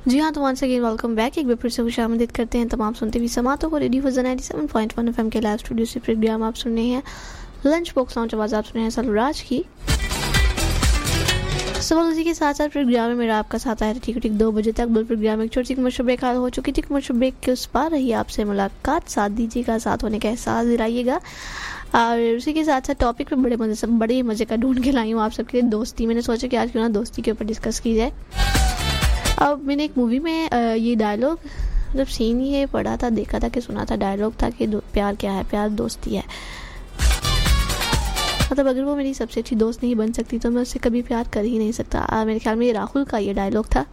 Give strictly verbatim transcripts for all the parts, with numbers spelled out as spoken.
जी हाँ, तो once again welcome back. एक बार फिर से खुशामदीद करते हैं तमाम सुनते हुए समातों को। Radio फजन ninety seven point one FM के लाइव स्टूडियो से प्रोग्राम आप सुन रहे हैं लंच बॉक्स लॉन्च। आवाज़ आप सुन रहे हैं सलराज की। सवाल उसी के साथ साथ प्रोग्राम में मेरा आपका साथ आया ठीक ठीक दो बजे तक। बल प्रोग्राम में एक छोटी सी कमर्शियल ब्रेक हो चुकी थी। कमर्शियल ब्रेक के उस पार रही आपसे मुलाकात, साथ दीजिएगा, साथ होने का एहसास दिलाइएगा। और उसी के साथ साथ टॉपिक पे बड़े मज़े से बड़े मज़े का ढूंढ के लाई हूँ आप सबके लिए, दोस्ती। मैंने सोचा कि आज क्यों ना दोस्ती के ऊपर डिस्कस की जाए। अब मैंने एक मूवी में ये डायलॉग जब सीन ये पढ़ा था, देखा था कि सुना था, डायलॉग था कि प्यार क्या है, प्यार दोस्ती है। मतलब अगर वो मेरी सबसे अच्छी दोस्त नहीं बन सकती तो मैं उससे कभी प्यार कर ही नहीं सकता। आ, मेरे ख्याल में ये राहुल का ये डायलॉग था।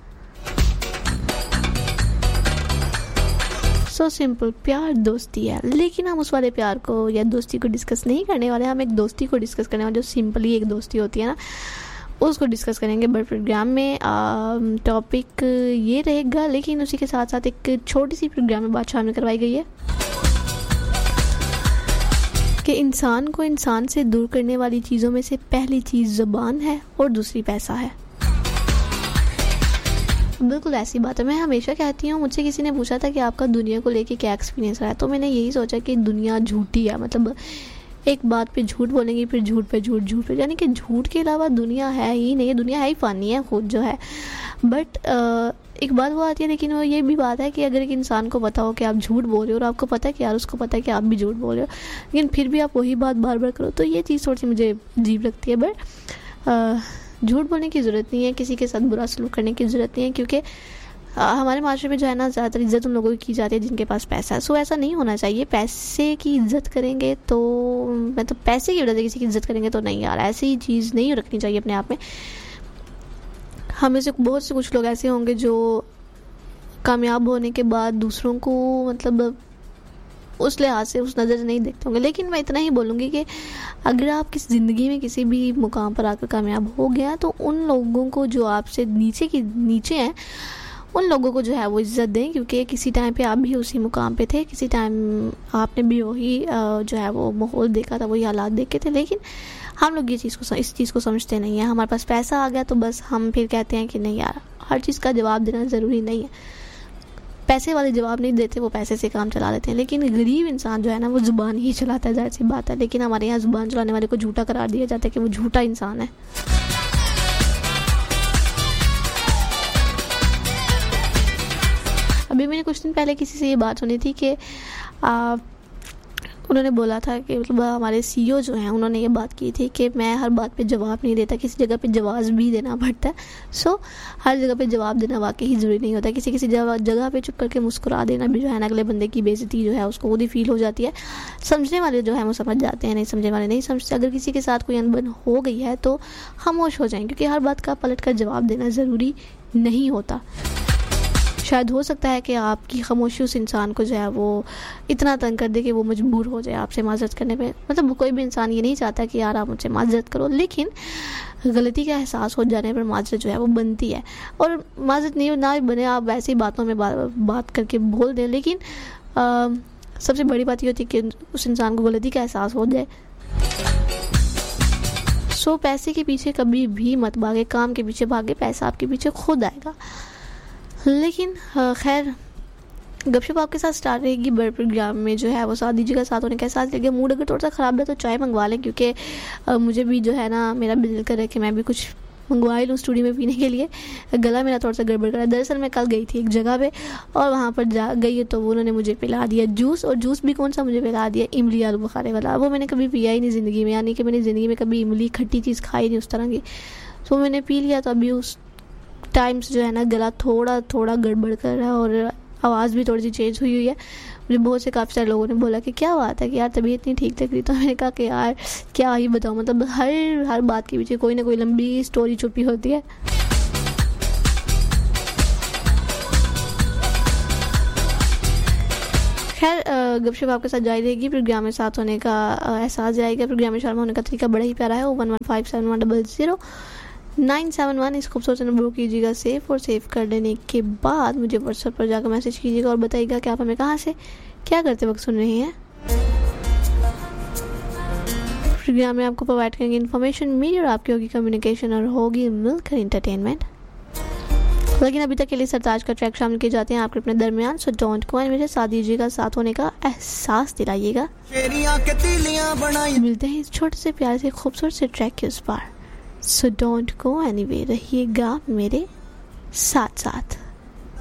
सो सिंपल, प्यार दोस्ती है। लेकिन हम उस वाले प्यार को या दोस्ती को डिस्कस नहीं करने वाले, हम एक दोस्ती को डिस्कस करने वाले जो सिंपली एक दोस्ती होती है ना, उसको डिस्कस करेंगे बड़े प्रोग्राम में। टॉपिक ये रहेगा, लेकिन उसी के साथ साथ एक छोटी सी प्रोग्राम में बात शामिल करवाई गई है कि इंसान को इंसान से दूर करने वाली चीज़ों में से पहली चीज़ ज़ुबान है और दूसरी पैसा है। बिल्कुल ऐसी बात है। मैं हमेशा कहती हूँ, मुझसे किसी ने पूछा था कि आपका दुनिया को लेके क्या एक्सपीरियंस रहा है, तो मैंने यही सोचा कि दुनिया झूठी है। मतलब एक बात पे झूठ बोलेंगे, फिर झूठ पे झूठ, झूठ पे, यानी कि झूठ के अलावा दुनिया है ही नहीं। दुनिया है ही फ़ानी है खुद जो है। बट एक बात वो आती है, लेकिन वो ये भी बात है कि अगर एक इंसान को पता हो कि आप झूठ बोल रहे हो और आपको पता है कि यार उसको पता है कि आप भी झूठ बोल रहे हो, लेकिन फिर भी आप वही बात बार बार करो, तो ये चीज़ थोड़ी सी मुझे अजीब लगती है। बट झूठ बोलने की ज़रूरत नहीं है, किसी के साथ बुरा सलूक करने की ज़रूरत नहीं है, क्योंकि हमारे माशरे में जो है ना, ज़्यादातर इज़्ज़त उन लोगों की की जाती है जिनके पास पैसा है। सो ऐसा नहीं होना चाहिए। पैसे की इज़्ज़त करेंगे तो मतलब तो पैसे की वजह से किसी की इज़्ज़त करेंगे तो नहीं यार, ऐसी चीज़ नहीं रखनी चाहिए अपने आप में। हमें से बहुत से कुछ लोग ऐसे होंगे जो कामयाब होने के बाद दूसरों को मतलब उस लिहाज से, उस नज़र से नहीं देखते होंगे। लेकिन मैं इतना ही बोलूँगी कि अगर आप किस ज़िंदगी में किसी भी मुकाम पर आकर कामयाब हो गया, तो उन लोगों को जो आपसे नीचे की नीचे हैं, उन लोगों को जो है वो इज़्ज़त दें, क्योंकि किसी टाइम पे आप भी उसी मुकाम पे थे, किसी टाइम आपने भी वही जो है वो माहौल देखा था, वही हालात देखे थे। लेकिन हम लोग ये चीज़ को इस चीज़ को समझते नहीं है। हमारे पास पैसा आ गया तो बस हम फिर कहते हैं कि नहीं यार, हर चीज़ का जवाब देना ज़रूरी नहीं है। पैसे वाले जवाब नहीं देते, वो पैसे से काम चला लेते हैं। लेकिन गरीब इंसान जो है ना, वो ज़ुबान ही चलाता है, ज़ाहिर सी बात है। लेकिन हमारे यहाँ ज़ुबान चलाने वाले को झूठा करार दिया जाता है कि वो झूठा इंसान है। अभी मैंने कुछ दिन पहले किसी से ये बात सुनी थी कि आ, उन्होंने बोला था कि मतलब हमारे सीईओ जो हैं, उन्होंने ये बात की थी कि मैं हर बात पे जवाब नहीं देता, किसी जगह पे जवाब भी देना पड़ता है। सो हर जगह पे जवाब देना वाकई ही ज़रूरी नहीं होता। किसी किसी जगह जगह पे चुप करके मुस्कुरा देना भी जो है ना, अगले बंदे की बेइज्जती जो है उसको खुद ही फील हो जाती है। समझने वाले जो है वो समझ जाते हैं, नहीं समझने वाले नहीं समझते। अगर किसी के साथ कोई अनबन हो गई है तो खामोश हो जाएं, क्योंकि हर बात का पलट कर जवाब देना ज़रूरी नहीं होता। शायद हो सकता है कि आपकी खामोशी उस इंसान को जो है वो इतना तंग कर दे कि वो मजबूर हो जाए आपसे माजरत करने पे। मतलब कोई भी इंसान ये नहीं चाहता कि यार आप मुझसे माजरत करो, लेकिन गलती का एहसास हो जाने पर माजरत जो है वो बनती है। और माजरत नहीं ना बने, आप वैसी बातों में बा, बात करके बोल दें, लेकिन आ, सबसे बड़ी बात ये होती है कि उस इंसान को गलती का एहसास हो जाए। सो पैसे के पीछे कभी भी मत भागे, काम के पीछे भागे, पैसा आपके पीछे खुद आएगा। लेकिन खैर, गपशप आपके साथ स्टार्ट रहेगी बड़े प्रोग्राम में जो है वो साथ दीजिएगा, साथ होने के साथ लेके। मूड अगर थोड़ा सा ख़राब है तो चाय मंगवा लें, क्योंकि मुझे भी जो है ना, मेरा भी दिल कर रहा है कि मैं भी कुछ मंगवा ही लूँ स्टूडियो में पीने के लिए। गला मेरा थोड़ा सा गड़बड़ कर रहा है। दरअसल मैं कल गई थी एक जगह पे, और वहाँ पर जा गई तो वो उन्होंने मुझे पिला दिया जूस। और जूस भी कौन सा मुझे पिला दिया, इमली आलू बुखारे वाला। वो मैंने कभी पिया ही नहीं ज़िंदगी में, यानी कि मैंने ज़िंदगी में कभी इमली खट्टी चीज़ खाई नहीं उस तरह की। तो मैंने पी लिया, तो अभी उस टाइम्स जो है ना गला थोड़ा थोड़ा गड़बड़ कर रहा है और आवाज़ भी थोड़ी सी चेंज हुई हुई है। मुझे बहुत से काफ़ी सारे लोगों ने बोला कि क्या बात है कि यार तबीयत नहीं ठीक लग रही। तो मैंने कहा कि यार क्या ही बताऊँ, मतलब हर हर बात के पीछे कोई ना कोई लंबी स्टोरी छुपी होती है। खैर, गपशप आपके साथ जारी रहेगी। प्रोग्राम में साथ होने का एहसास जाएगा। प्रोग्राम में शामिल होने का तरीका बड़ा ही प्यारा है। One one five seven one double zero nine seven one इस खूबसूरत नंबर को कीजिएगा सेव, और सेव कर लेने के बाद मुझे व्हाट्सएप पर जाकर मैसेज कीजिएगा और बताइएगा कि आप हमें कहाँ से क्या करते वक्त सुन रहे हैं। प्रोग्राम में आपको प्रोवाइड करेंगे इन्फॉर्मेशन, मेरी और आपकी होगी कम्युनिकेशन, और होगी मिलकर इंटरटेनमेंट। लेकिन अभी तक के लिए सरताज का ट्रैक शामिल किए जाते हैं आपके अपने दरमियान। सो डोंट गो एंड मेरे साथ दीजिएगा, साथ होने का एहसास दिलाइएगा। मिलते हैं इस छोटे से प्यारे से खूबसूरत से ट्रैक के उस पार। सो डोंट गो एनीवे, रहिएगा मेरे साथ साथ।